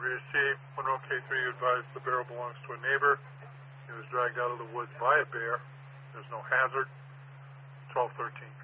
received. Monroe K3 advised the barrel belongs to a neighbor. He was dragged out of the woods by a bear. There's no hazard. 12:13.